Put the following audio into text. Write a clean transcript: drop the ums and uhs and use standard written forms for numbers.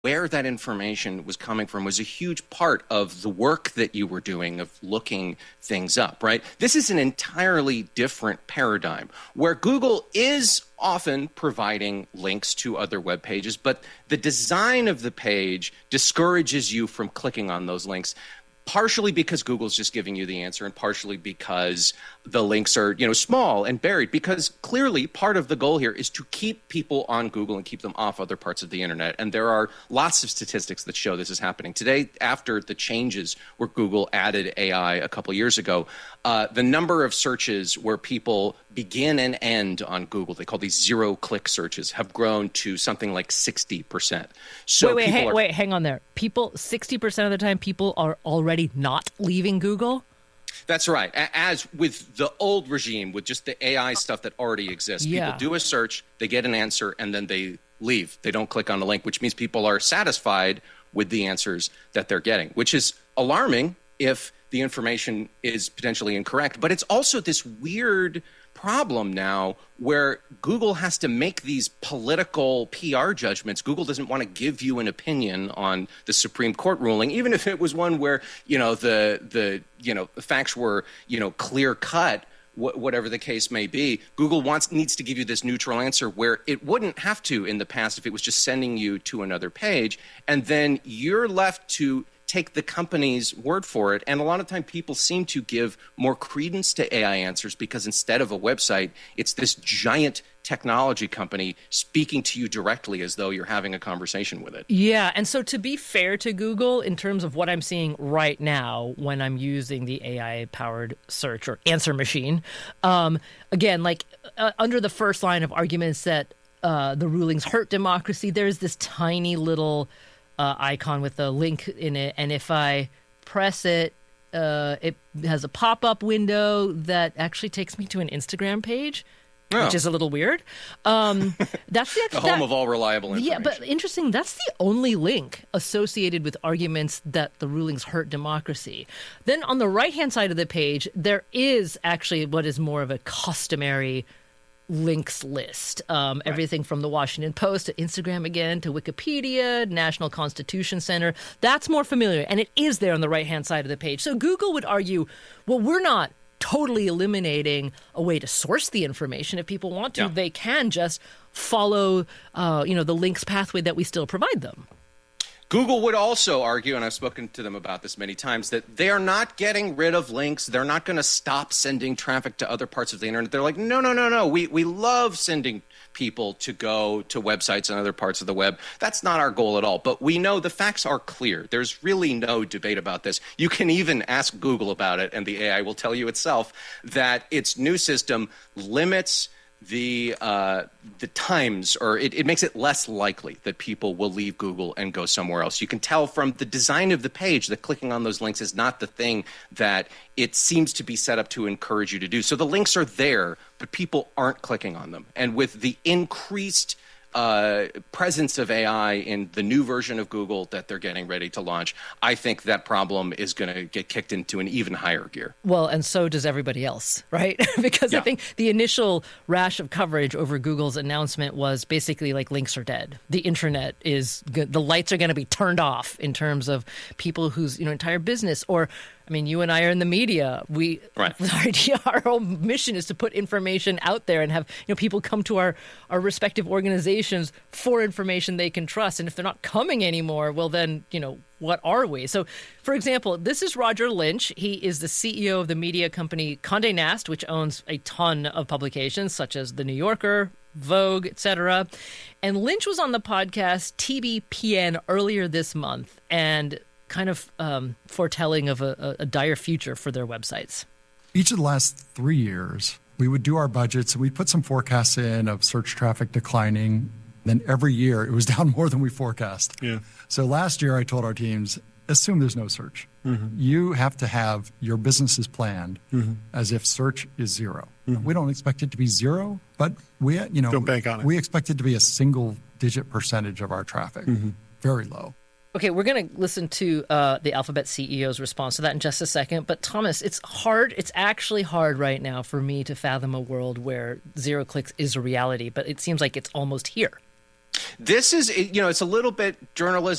where that information was coming from was a huge part of the work that you were doing of looking things up, right? This is an entirely different paradigm where Google is often providing links to other web pages, but the design of the page discourages you from clicking on those links. Partially because Google's just giving you the answer, and partially because the links are, small and buried. Because clearly, part of the goal here is to keep people on Google and keep them off other parts of the internet. And there are lots of statistics that show this is happening today. After the changes where Google added AI a couple years ago, the number of searches where people begin and end on Google, they call these zero-click searches, have grown to something like 60%. So wait, hang on there. 60% of the time, people are already not leaving Google? That's right. As with the old regime, with just the AI stuff that already exists, people do a search, they get an answer, and then they leave. They don't click on the link, which means people are satisfied with the answers that they're getting, which is alarming if the information is potentially incorrect. But it's also this weird problem now where Google has to make these political PR judgments. Google doesn't want to give you an opinion on the Supreme Court ruling, even if it was one where, the facts were, clear cut, whatever the case may be. Google needs to give you this neutral answer where it wouldn't have to in the past if it was just sending you to another page. And then you're left to take the company's word for it. And a lot of time people seem to give more credence to AI answers because instead of a website, it's this giant technology company speaking to you directly as though you're having a conversation with it. Yeah. And so to be fair to Google, in terms of what I'm seeing right now when I'm using the AI-powered search or answer machine, again, under the first line of arguments that the rulings hurt democracy, there's this tiny little icon with a link in it, and if I press it, it has a pop-up window that actually takes me to an Instagram page, which is a little weird. That's the home of all reliable information. Yeah, but interesting. That's the only link associated with arguments that the rulings hurt democracy. Then on the right-hand side of the page, there is actually what is more of a customary links list. Everything from the Washington Post to Instagram again to Wikipedia, National Constitution Center. That's more familiar, and it is there on the right-hand side of the page. So Google would argue, well, we're not totally eliminating a way to source the information. If people want to, they can just follow, the links pathway that we still provide them. Google would also argue, and I've spoken to them about this many times, that they are not getting rid of links. They're not going to stop sending traffic to other parts of the internet. They're like, no. We love sending people to go to websites and other parts of the web. That's not our goal at all. But we know the facts are clear. There's really no debate about this. You can even ask Google about it, and the AI will tell you itself that its new system limits the times, or it makes it less likely that people will leave Google and go somewhere else. You can tell from the design of the page that clicking on those links is not the thing that it seems to be set up to encourage you to do. So the links are there, but people aren't clicking on them. And with the increased presence of AI in the new version of Google that they're getting ready to launch, I think that problem is going to get kicked into an even higher gear. Well, and so does everybody else, right? Because I think the initial rash of coverage over Google's announcement was basically like links are dead. The internet is good. The lights are going to be turned off in terms of people whose entire business, or I mean, you and I are in the media. Our whole mission is to put information out there and have people come to our respective organizations for information they can trust. And if they're not coming anymore, well, then what are we? So, for example, this is Roger Lynch. He is the CEO of the media company Condé Nast, which owns a ton of publications such as The New Yorker, Vogue, etc. And Lynch was on the podcast TBPN earlier this month and kind of foretelling of a dire future for their websites. Each of the last 3 years, we would do our budgets and we'd put some forecasts in of search traffic declining. Then every year it was down more than we forecast. Yeah. So last year I told our teams, assume there's no search. Mm-hmm. You have to have your businesses planned as if search is zero. Mm-hmm. We don't expect it to be zero, but we don't bank on it. We expect it to be a single-digit percentage of our traffic. Mm-hmm. Very low. Okay, we're going to listen to the Alphabet CEO's response to that in just a second. But Thomas, it's hard. It's actually hard right now for me to fathom a world where zero clicks is a reality. But it seems like it's almost here. This is, it's a little bit journalism